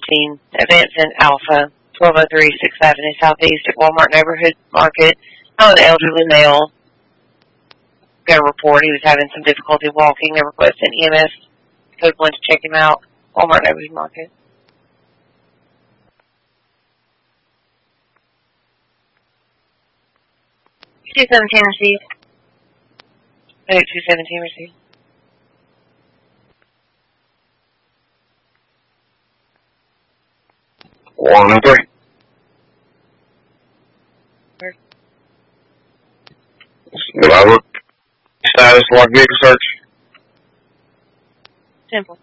15, Advancing Alpha, 1203 6th Avenue Southeast at Walmart Neighborhood Market. An elderly male got a report he was having some difficulty walking. They requested EMS code 1 to check him out. Walmart Neighborhood Market. 217 received. 217 received. One and three. Did I look status like vehicle search? Simple.